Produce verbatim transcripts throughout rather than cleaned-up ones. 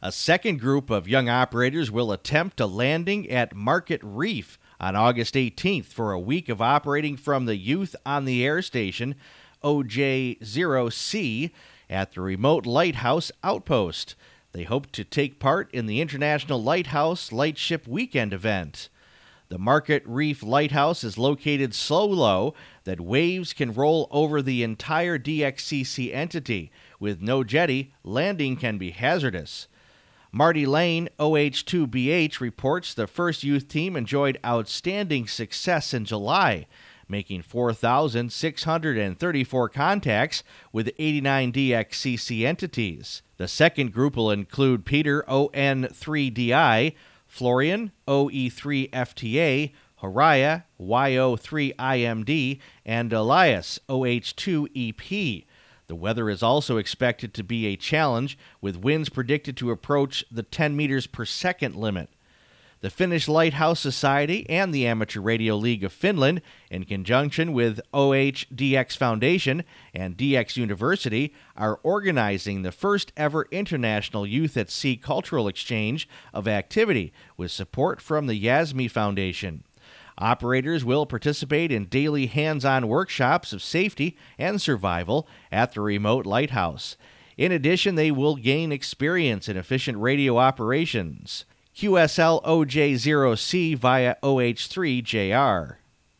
A second group of young operators will attempt a landing at Market Reef on August eighteenth for a week of operating from the Youth on the Air station, O J zero C, at the remote Lighthouse Outpost. They hope to take part in the International Lighthouse Lightship Weekend event. The Market Reef Lighthouse is located so low that waves can roll over the entire D X C C entity. With no jetty, landing can be hazardous. Marty Lane, O H two B H, reports the first youth team enjoyed outstanding success in July, making four thousand six hundred thirty-four contacts with eighty-nine D X C C entities. The second group will include Peter, O N three D I, Florian, O E three F T A, Horaya, Y O three I M D, and Elias, O H two E P. The weather is also expected to be a challenge, with winds predicted to approach the ten meters per second limit. The Finnish Lighthouse Society and the Amateur Radio League of Finland, in conjunction with O H D X Foundation and D X University, are organizing the first ever International Youth at Sea Cultural Exchange of activity with support from the Yasmy Foundation. Operators will participate in daily hands-on workshops of safety and survival at the remote lighthouse. In addition, they will gain experience in efficient radio operations. Q S L O J zero C via O H three J R.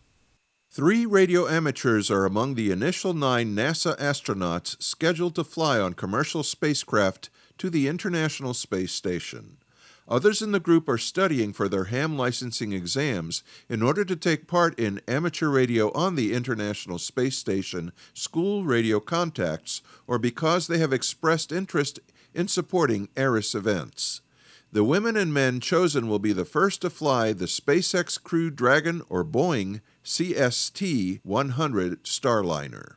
Three radio amateurs are among the initial nine NASA astronauts scheduled to fly on commercial spacecraft to the International Space Station. Others in the group are studying for their ham licensing exams in order to take part in amateur radio on the International Space Station school radio contacts, or because they have expressed interest in supporting ARIS events. The women and men chosen will be the first to fly the SpaceX Crew Dragon or Boeing C S T one hundred Starliner.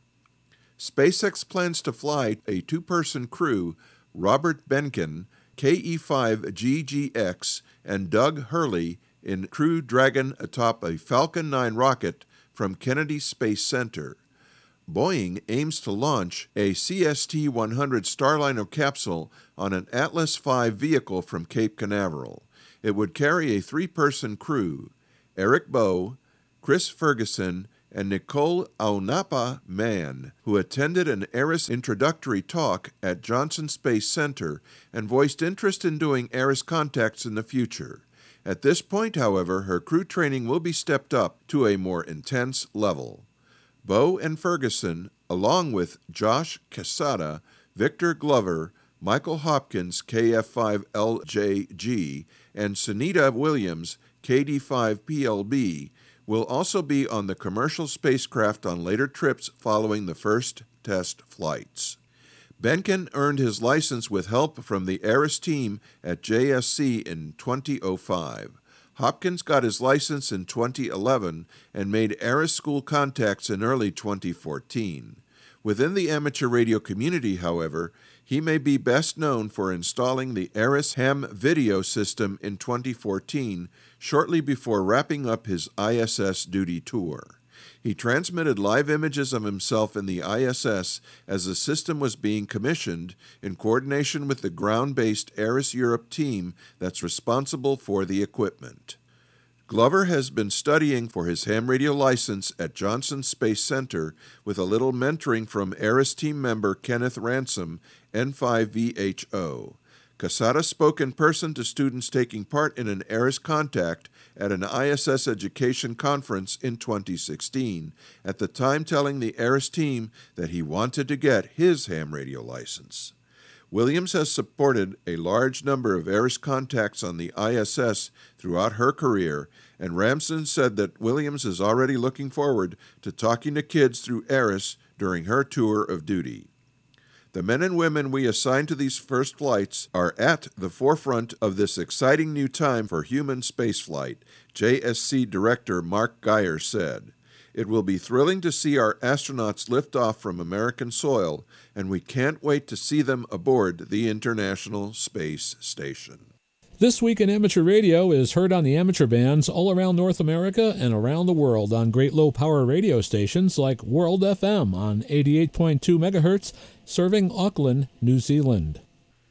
SpaceX plans to fly a two-person crew, Robert Benkin, K E five G G X, and Doug Hurley in Crew Dragon atop a Falcon nine rocket from Kennedy Space Center. Boeing aims to launch a C S T one hundred Starliner capsule on an Atlas five vehicle from Cape Canaveral. It would carry a three-person crew: Eric Bowe, Chris Ferguson, and Nicole Aunapa Mann, who attended an ARIS introductory talk at Johnson Space Center and voiced interest in doing ARIS contacts in the future. At this point, however, her crew training will be stepped up to a more intense level. Bowe and Ferguson, along with Josh Quesada, Victor Glover, Michael Hopkins, K F five L J G, and Sunita Williams, K D five P L B, will also be on the commercial spacecraft on later trips following the first test flights. Benkin earned his license with help from the ARIS team at J S C in twenty oh five. Hopkins got his license in twenty eleven and made ARIS school contacts in early twenty fourteen. Within the amateur radio community, however, he may be best known for installing the ARIS ham video system in twenty fourteen, shortly before wrapping up his I S S duty tour. He transmitted live images of himself in the I S S as the system was being commissioned in coordination with the ground-based ARIS Europe team that's responsible for the equipment. Glover has been studying for his ham radio license at Johnson Space Center with a little mentoring from ARIS team member Kenneth Ransom, N five V H O. Casada spoke in person to students taking part in an ARIS contact at an I S S education conference in twenty sixteen, at the time telling the ARIS team that he wanted to get his ham radio license. Williams has supported a large number of ARIS contacts on the I S S throughout her career, and Ramson said that Williams is already looking forward to talking to kids through ARIS during her tour of duty. The men and women we assign to these first flights are at the forefront of this exciting new time for human spaceflight, J S C Director Mark Geyer said. It will be thrilling to see our astronauts lift off from American soil, and we can't wait to see them aboard the International Space Station. This Week in Amateur Radio is heard on the amateur bands all around North America and around the world on great low-power radio stations like World F M on eighty-eight point two megahertz, serving Auckland, New Zealand.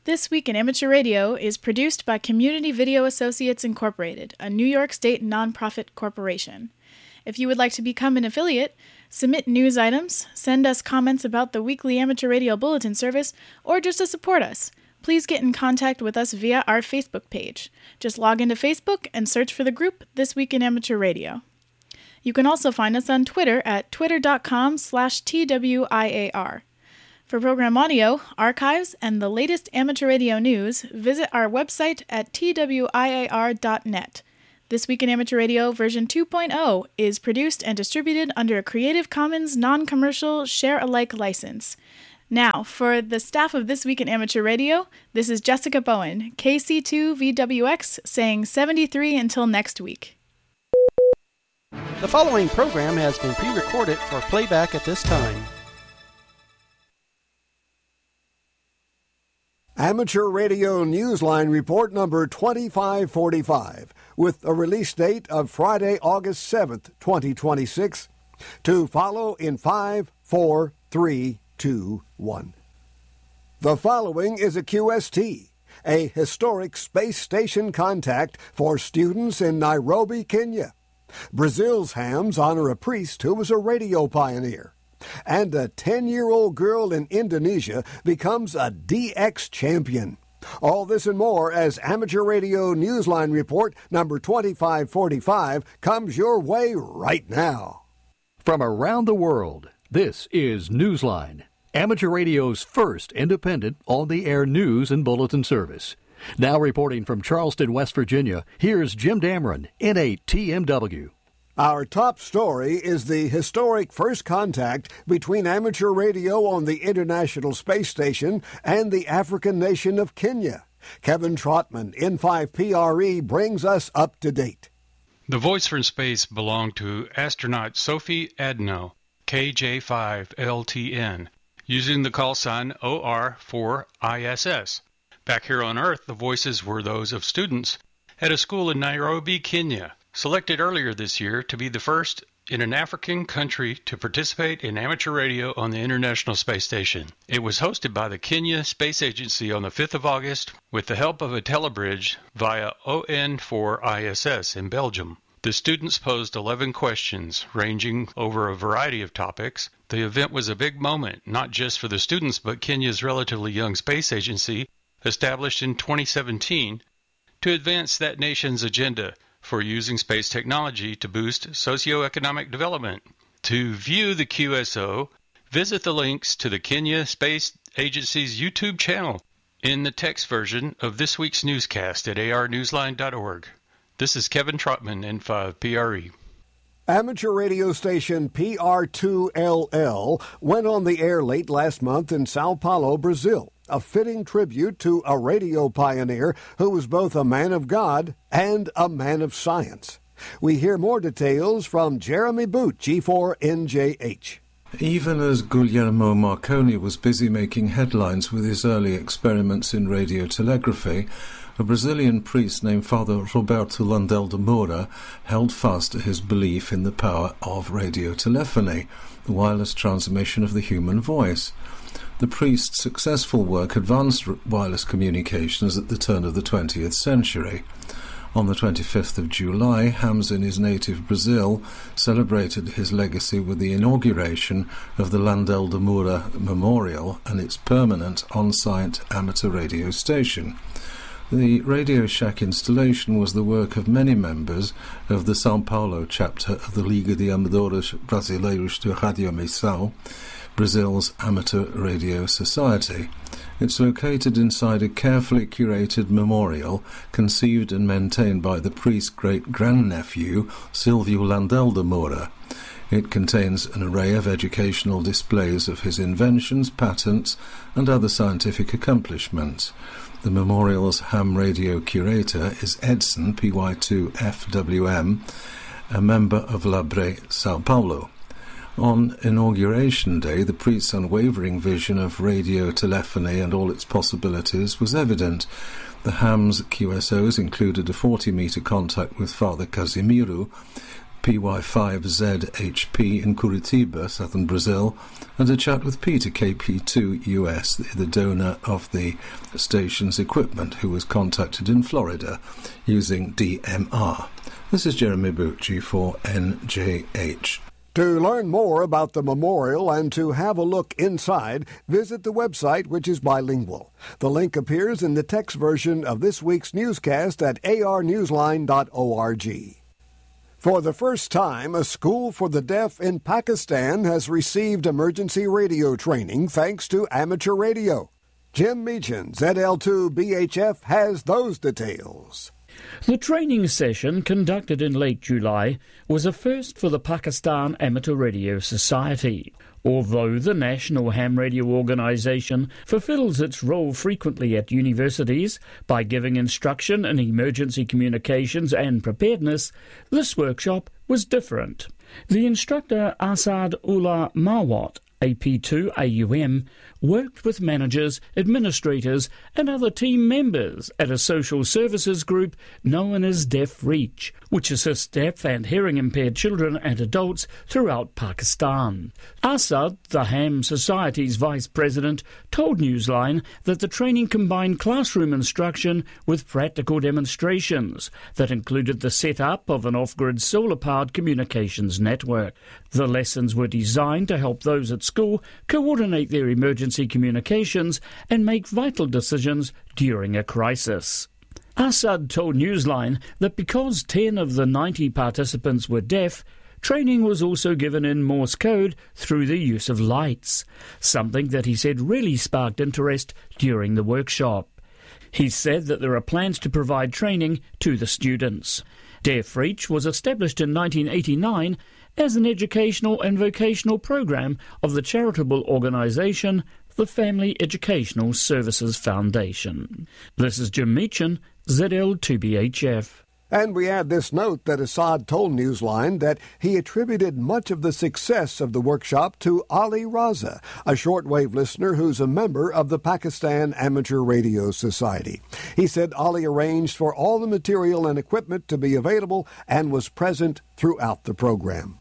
This Week in Amateur Radio is produced by Community Video Associates Incorporated, a New York State nonprofit corporation. If you would like to become an affiliate, submit news items, send us comments about the weekly Amateur Radio Bulletin service, or just to support us, please get in contact with us via our Facebook page. Just log into Facebook and search for the group This Week in Amateur Radio. You can also find us on Twitter at twitter.com slash TWIAR. For program audio, archives, and the latest amateur radio news, visit our website at T W I A R dot net. This Week in Amateur Radio version two point oh is produced and distributed under a Creative Commons non-commercial share-alike license. Now, for the staff of This Week in Amateur Radio, this is Jessica Bowen, K C two V W X, saying seventy-three until next week. The following program has been pre-recorded for playback at this time. Amateur Radio Newsline Report number twenty-five forty-five, with a release date of Friday, August seventh, twenty twenty-six, to follow in five, four, three, two, one. The following is a Q S T, a historic space station contact for students in Nairobi, Kenya. Brazil's hams honor a priest who was a radio pioneer. And a ten-year-old girl in Indonesia becomes a D X champion. All this and more as Amateur Radio Newsline Report number twenty-five forty-five comes your way right now. From around the world, this is Newsline, Amateur Radio's first independent on-the-air news and bulletin service. Now reporting from Charleston, West Virginia, here's Jim Dameron, N eight T M W. Our top story is the historic first contact between amateur radio on the International Space Station and the African nation of Kenya. Kevin Trotman, N five P R E, brings us up to date. The voice from space belonged to astronaut Sophie Adno, K J five L T N, using the call sign O R four I S S. Back here on Earth, the voices were those of students at a school in Nairobi, Kenya, selected earlier this year to be the first in an African country to participate in amateur radio on the International Space Station. It was hosted by the Kenya Space Agency on the fifth of August with the help of a telebridge via O N four I S S in Belgium. The students posed eleven questions ranging over a variety of topics. The event was a big moment, not just for the students, but Kenya's relatively young space agency, established in twenty seventeen, to advance that nation's agenda for using space technology to boost socioeconomic development. To view the Q S O, visit the links to the Kenya Space Agency's YouTube channel in the text version of this week's newscast at A R newsline dot org. This is Kevin Trotman, N five P R E. Amateur radio station P R two L L went on the air late last month in Sao Paulo, Brazil. A fitting tribute to a radio pioneer who was both a man of God and a man of science. We hear more details from Jeremy Boot, G four N J H. Even as Guglielmo Marconi was busy making headlines with his early experiments in radio telegraphy, a Brazilian priest named Father Roberto Landel de Moura held fast to his belief in the power of radio telephony, the wireless transmission of the human voice. The priest's successful work advanced wireless communications at the turn of the twentieth century. On the twenty-fifth of July, Hams in his native Brazil celebrated his legacy with the inauguration of the Landel de Moura Memorial and its permanent on-site amateur radio station. The Radio Shack installation was the work of many members of the São Paulo chapter of the Liga de Amadores Brasileiros de Radioemissão, Brazil's amateur radio society. It's located inside a carefully curated memorial conceived and maintained by the priest's great-grandnephew, Silvio Landel de Moura. It contains an array of educational displays of his inventions, patents, and other scientific accomplishments. The memorial's ham radio curator is Edson, P Y two F W M, a member of Labre Sao Paulo. On Inauguration Day, the priest's unwavering vision of radio telephony and all its possibilities was evident. The Hams Q S Os included a forty-metre contact with Father Casimiro, P Y five Z H P in Curitiba, southern Brazil, and a chat with Peter, K P two U S, the donor of the station's equipment, who was contacted in Florida using D M R. This is Jeremy Bucci for N J H. To learn more about the memorial and to have a look inside, visit the website, which is bilingual. The link appears in the text version of this week's newscast at a r newsline dot org. For the first time, a school for the deaf in Pakistan has received emergency radio training thanks to amateur radio. Jim Meechan, Z L two B H F, has those details. The training session, conducted in late July, was a first for the Pakistan Amateur Radio Society. Although the National Ham Radio Organization fulfills its role frequently at universities by giving instruction in emergency communications and preparedness, this workshop was different. The instructor Asad Ullah Mawat, A P two A U M, worked with managers, administrators and other team members at a social services group known as Deaf Reach, which assists deaf and hearing-impaired children and adults throughout Pakistan. Asad, the Ham Society's vice president, told Newsline that the training combined classroom instruction with practical demonstrations that included the setup of an off-grid solar-powered communications network. The lessons were designed to help those at school coordinate their emergency communications and make vital decisions during a crisis. Asad told Newsline that because ten of the ninety participants were deaf, training was also given in Morse code through the use of lights, something that he said really sparked interest during the workshop. He said that there are plans to provide training to the students. Deaf Reach was established in nineteen eighty-nine as an educational and vocational program of the charitable organisation the Family Educational Services Foundation. This is Jim Meechan, Z L two B H F. And we add this note that Asad told Newsline that he attributed much of the success of the workshop to Ali Raza, a shortwave listener who's a member of the Pakistan Amateur Radio Society. He said Ali arranged for all the material and equipment to be available and was present throughout the program.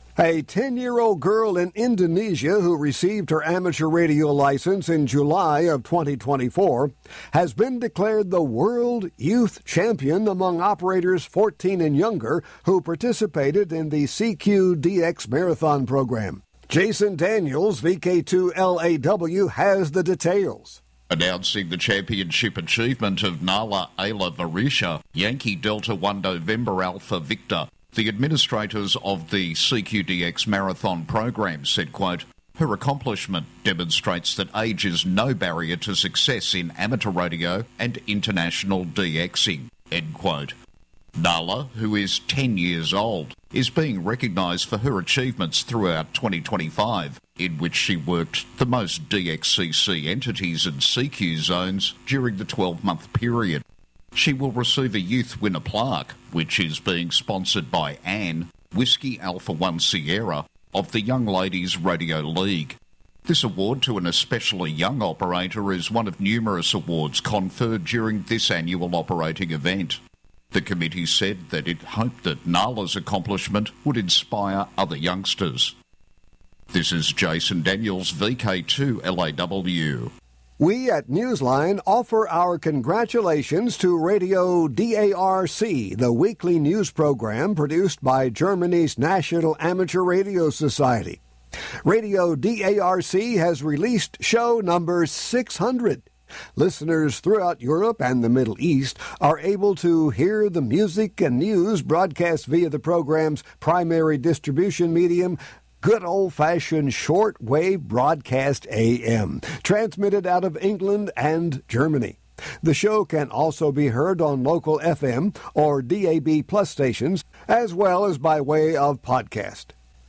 A ten-year-old girl in Indonesia who received her amateur radio license in July of twenty twenty-four has been declared the world youth champion among operators fourteen and younger who participated in the C Q D X marathon program. Jason Daniels, V K two L A W, has the details. Announcing the championship achievement of Nala Ayla Varisha, Yankee Delta one November Alpha Victor, the administrators of the C Q D X marathon program said, quote, "Her accomplishment demonstrates that age is no barrier to success in amateur radio and international DXing," end quote. Nala, who is ten years old, is being recognised for her achievements throughout twenty twenty-five, in which she worked the most D X C C entities and C Q zones during the twelve-month period. She will receive a Youth Winner plaque, which is being sponsored by Anne, Whiskey Alpha one Sierra, of the Young Ladies Radio League. This award to an especially young operator is one of numerous awards conferred during this annual operating event. The committee said that it hoped that Nala's accomplishment would inspire other youngsters. This is Jason Daniels, V K two L A W. We at Newsline offer our congratulations to Radio D A R C, the weekly news program produced by Germany's National Amateur Radio Society. Radio D A R C has released show number six hundred. Listeners throughout Europe and the Middle East are able to hear the music and news broadcast via the program's primary distribution medium, good old-fashioned short-wave broadcast A M, transmitted out of England and Germany. The show can also be heard on local F M or D A B Plus stations, as well as by way of podcast.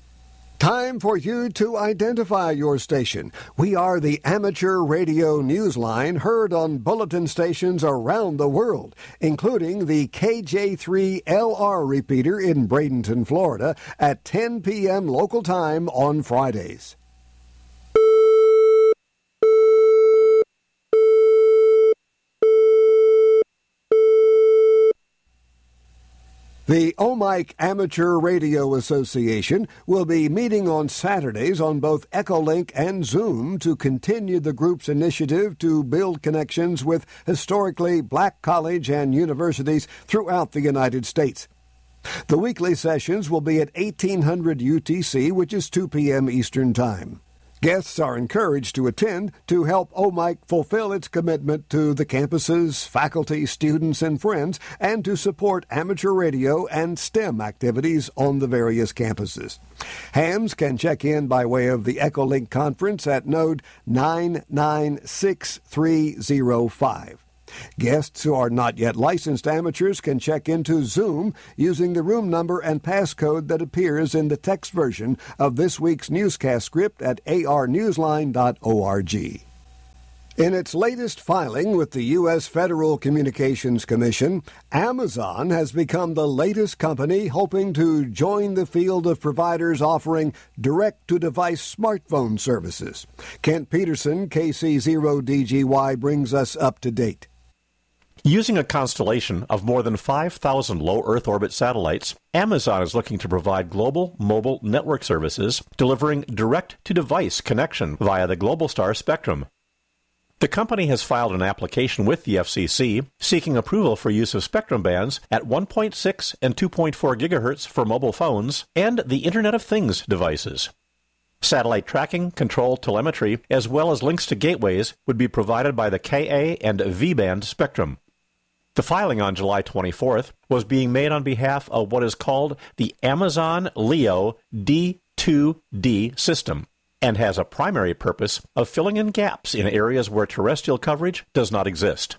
Time for you to identify your station. We are the Amateur Radio Newsline, heard on bulletin stations around the world, including the K J three L R repeater in Bradenton, Florida, at ten p.m. local time on Fridays. The OMIC Amateur Radio Association will be meeting on Saturdays on both Echolink and Zoom to continue the group's initiative to build connections with historically black college and universities throughout the United States. The weekly sessions will be at eighteen hundred U T C, which is two p.m. Eastern Time. Guests are encouraged to attend to help OMIC fulfill its commitment to the campuses, faculty, students, and friends, and to support amateur radio and STEM activities on the various campuses. Hams can check in by way of the Echolink Conference at node nine nine six three zero five. Guests who are not yet licensed amateurs can check into Zoom using the room number and passcode that appears in the text version of this week's newscast script at a r newsline dot org. In its latest filing with the U S Federal Communications Commission, Amazon has become the latest company hoping to join the field of providers offering direct-to-device smartphone services. Kent Peterson, K C zero D G Y, brings us up to date. Using a constellation of more than five thousand low Earth orbit satellites, Amazon is looking to provide global mobile network services, delivering direct-to-device connection via the Globalstar spectrum. The company has filed an application with the F C C seeking approval for use of spectrum bands at one point six and two point four gigahertz for mobile phones and the Internet of Things devices. Satellite tracking, control, telemetry, as well as links to gateways would be provided by the Ka and V-band spectrum. The filing on July twenty-fourth was being made on behalf of what is called the Amazon Leo D two D system and has a primary purpose of filling in gaps in areas where terrestrial coverage does not exist.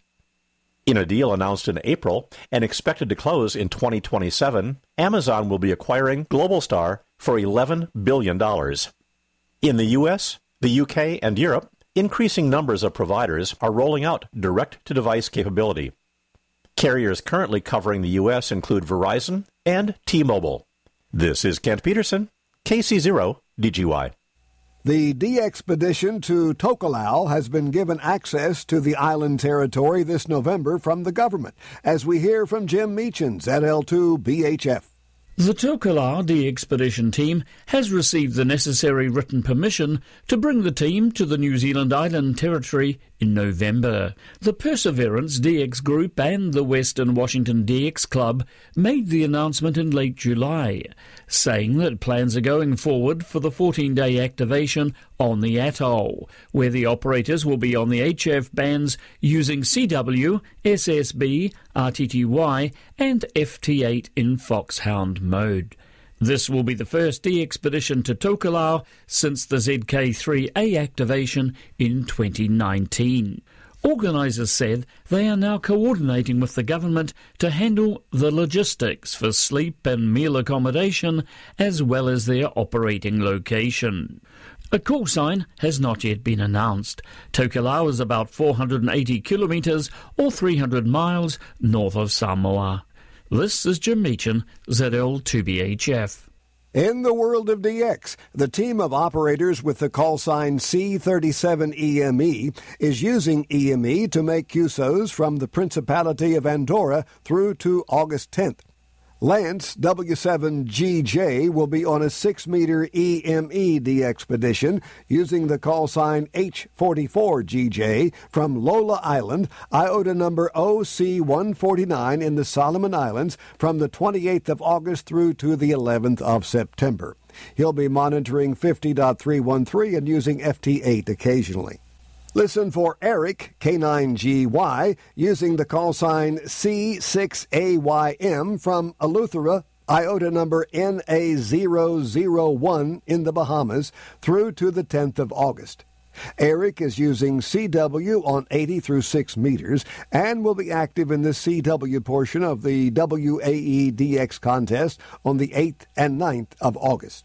In a deal announced in April and expected to close in twenty twenty-seven, Amazon will be acquiring Globalstar for eleven billion dollars. In the U S, the U K, and Europe, increasing numbers of providers are rolling out direct-to-device capability. Carriers currently covering the U S include Verizon and T-Mobile. This is Kent Peterson, K C zero D G Y. The D-Expedition to Tokelau has been given access to the island territory this November from the government, as we hear from Jim Meacham, Z L two B H F. The Tokelau D-Expedition team has received the necessary written permission to bring the team to the New Zealand Island Territory in November. The Perseverance D X Group and the Western Washington D X Club made the announcement in late July, saying that plans are going forward for the fourteen-day activation on the atoll, where the operators will be on the H F bands using C W, S S B, R T T Y and F T eight in Foxhound mode. This will be the first D-Expedition to Tokelau since the Z K three A activation in twenty nineteen. Organisers said they are now coordinating with the government to handle the logistics for sleep and meal accommodation as well as their operating location. A call sign has not yet been announced. Tokelau is about four hundred eighty kilometres or three hundred miles north of Samoa. This is Jim Meacham, Z L two B H F. In the world of D X, the team of operators with the call sign C thirty-seven E M E is using E M E to make Q S Os from the Principality of Andorra through to August tenth. Lance W seven G J will be on a six-meter E M E D-Expedition using the call sign H forty-four G J from Lola Island, iota number O C one forty-nine in the Solomon Islands from the twenty-eighth of August through to the eleventh of September. He'll be monitoring fifty point three one three and using F T eight occasionally. Listen for Eric, K nine G Y, using the call sign C six A Y M from Eleuthera, iota number N A zero zero one in the Bahamas, through to the tenth of August. Eric is using C W on eighty through six meters and will be active in the C W portion of the W A E D X contest on the eighth and ninth of August.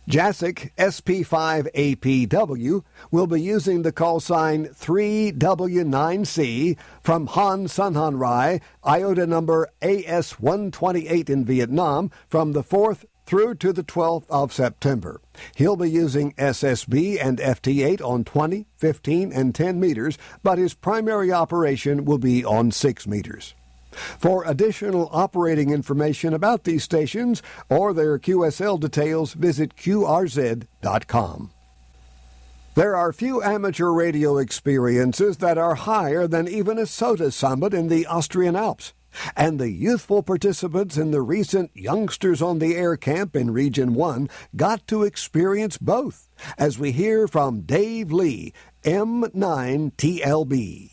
Jasic S P five A P W will be using the call sign three W nine C from Han Sanhan Rai, iota number A S one twenty-eight in Vietnam, from the fourth through to the twelfth of September. He'll be using S S B and F T eight on twenty, fifteen, and ten meters, but his primary operation will be on six meters. For additional operating information about these stations or their Q S L details, visit Q R Z dot com. There are few amateur radio experiences that are higher than even a soda summit in the Austrian Alps. And the youthful participants in the recent Youngsters on the Air camp in Region one got to experience both, as we hear from Dave Lee, M nine T L B.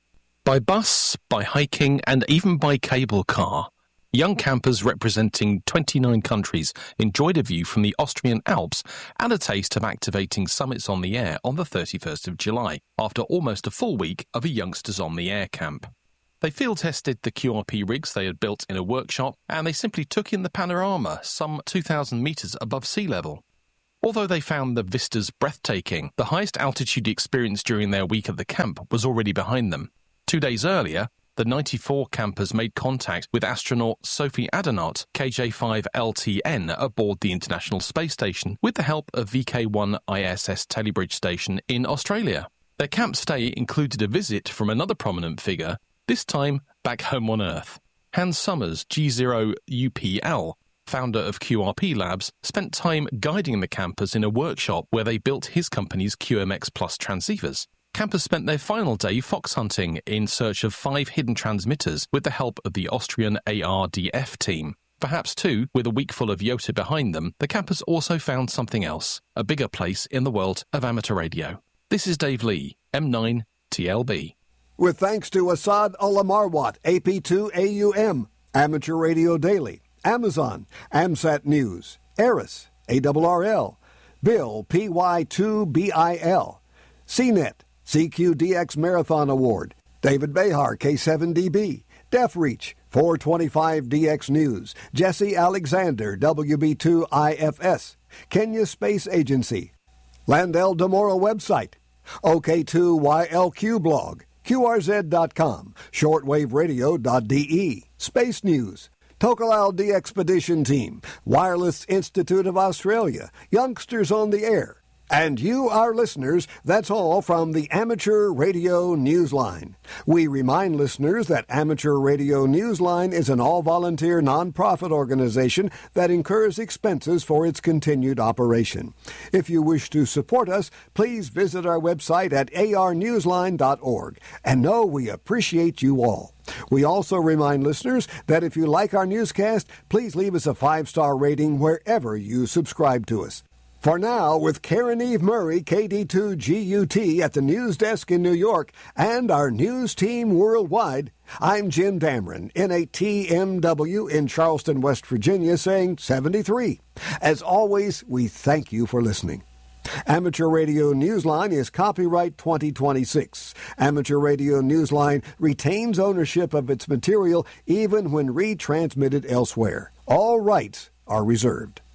By bus, by hiking, and even by cable car, young campers representing twenty-nine countries enjoyed a view from the Austrian Alps and a taste of activating summits on the air on the thirty-first of July, after almost a full week of a Youngsters on the Air camp. They field-tested the Q R P rigs they had built in a workshop, and they simply took in the panorama some two thousand metres above sea level. Although they found the vistas breathtaking, the highest altitude experience during their week at the camp was already behind them. Two days earlier, the ninety-four campers made contact with astronaut Sophie Adernaut, K J five L T N, aboard the International Space Station with the help of V K one I S S Telebridge Station in Australia. Their camp stay included a visit from another prominent figure, this time back home on Earth. Hans Summers, G zero U P L, founder of Q R P Labs, spent time guiding the campers in a workshop where they built his company's Q M X Plus transceivers. Campers spent their final day fox hunting in search of five hidden transmitters with the help of the Austrian A R D F team. Perhaps, too, with a week full of YOTA behind them, the campers also found something else, a bigger place in the world of amateur radio. This is Dave Lee, M nine T L B. With thanks to Asad Alamarwat, A P two A U M, Amateur Radio Daily, Amazon, AMSAT News, Eris, A R R L, Bill, P Y two B I L, C net, C Q D X Marathon Award, David Behar, K seven D B, DefReach, four twenty-five D X News, Jesse Alexander, W B two I F S, Kenya Space Agency, Landell Demora website, O K two Y L Q blog, Q R Z dot com, shortwave radio dot D E, Space News, Tokelau D Expedition Team, Wireless Institute of Australia, Youngsters on the Air. And you, our listeners, that's all from the Amateur Radio Newsline. We remind listeners that Amateur Radio Newsline is an all-volunteer nonprofit organization that incurs expenses for its continued operation. If you wish to support us, please visit our website at a r newsline dot org. And know we appreciate you all. We also remind listeners that if you like our newscast, please leave us a five-star rating wherever you subscribe to us. For now, with Karen Eve Murray, K D two G U T at the news desk in New York, and our news team worldwide, I'm Jim Dameron, N A T M W in Charleston, West Virginia, saying seventy-three. As always, we thank you for listening. Amateur Radio Newsline is copyright twenty twenty-six. Amateur Radio Newsline retains ownership of its material even when retransmitted elsewhere. All rights are reserved.